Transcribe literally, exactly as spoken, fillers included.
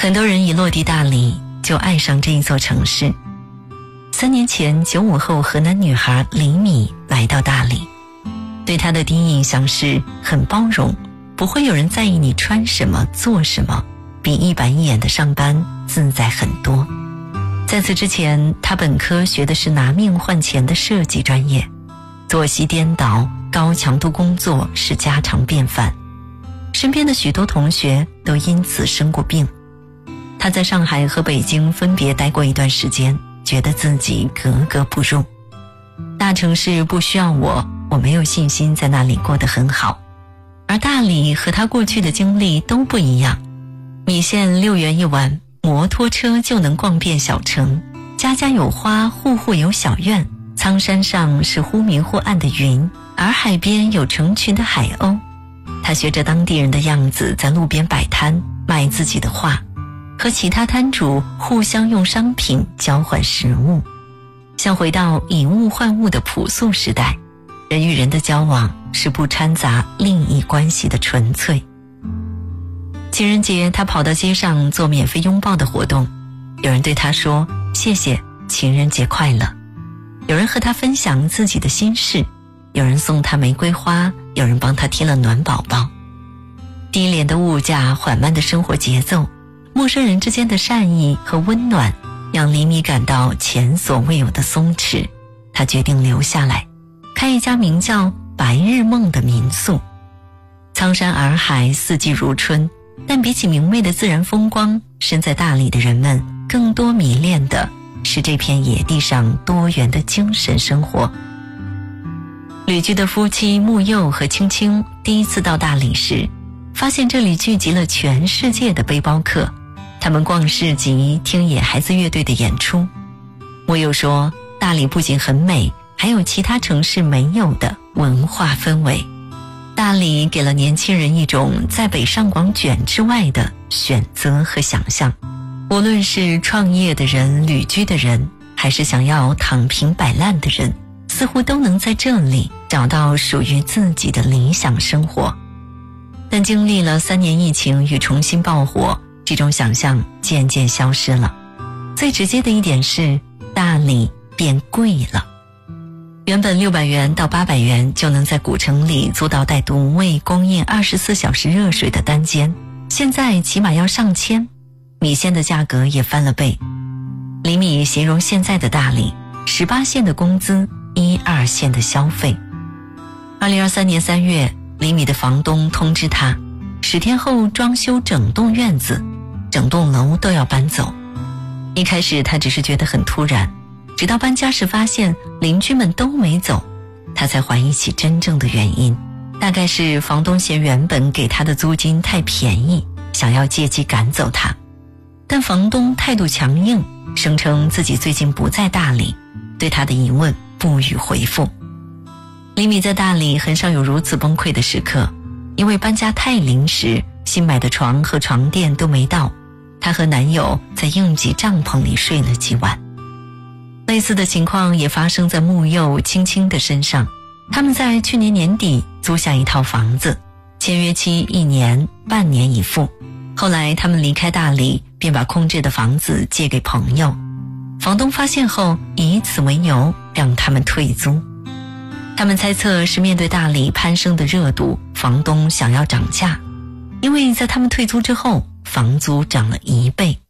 很多人一落地大理就爱上这一座城市。三年前，九五后河南女孩李米来到大理，对她的第一印象是很包容，不会有人在意你穿什么做什么，比一板一眼的上班自在很多。在此之前，她本科学的是拿命换钱的设计专业，作息颠倒，高强度工作是家常便饭，身边的许多同学都因此生过病。她在上海和北京分别待过一段时间，觉得自己格格不入。大城市不需要我，我没有信心在那里过得很好。而大理和她过去的经历都不一样，米线六元一碗，摩托车就能逛遍小城，家家有花，户户有小院，苍山上是忽明忽暗的云，而海边有成群的海鸥。她学着当地人的样子，在路边摆摊卖自己的画，和其他摊主互相用商品交换食物，像回到以物换物的朴素时代，人与人的交往是不掺杂利益关系的纯粹。情人节，他跑到街上做免费拥抱的活动，有人对他说谢谢，情人节快乐。有人和他分享自己的心事，有人送他玫瑰花，有人帮他贴了暖宝宝。低廉的物价，缓慢的生活节奏，陌生人之间的善意和温暖，让李米感到前所未有的松弛。他决定留下来，开一家名叫白日梦的民宿。苍山洱海，四季如春，但比起明媚的自然风光，身在大理的人们更多迷恋的是这片野地上多元的精神生活。旅居的夫妻木佑和青青第一次到大理时，发现这里聚集了全世界的背包客，他们逛市集，听野孩子乐队的演出。木佑说，大理不仅很美，还有其他城市没有的文化氛围。大理给了年轻人一种在北上广卷之外的选择和想象，无论是创业的人、旅居的人，还是想要躺平摆烂的人，似乎都能在这里找到属于自己的理想生活。但经历了三年疫情与重新爆火，这种想象渐渐消失了。最直接的一点是，大理变贵了。原本六百元到八百元就能在古城里租到带独卫供应二十四小时热水的单间，现在起码要上千，米线的价格也翻了倍。李米形容现在的大理，十八线的工资，一二线的消费。二零二三年三月，李米的房东通知他，十天后装修整栋院子，整栋楼都要搬走。一开始他只是觉得很突然，直到搬家时发现邻居们都没走，他才怀疑起真正的原因。大概是房东嫌原本给他的租金太便宜，想要借机赶走他。但房东态度强硬，声称自己最近不在大理，对他的疑问不予回复。李米在大理很少有如此崩溃的时刻，因为搬家太临时，新买的床和床垫都没到，她和男友在应急帐篷里睡了几晚。类似的情况也发生在木佑、青青的身上。他们在去年年底租下一套房子，签约期一年，半年一付。后来他们离开大理，便把空置的房子借给朋友。房东发现后，以此为由让他们退租。他们猜测是面对大理攀升的热度，房东想要涨价，因为在他们退租之后，房租涨了一倍。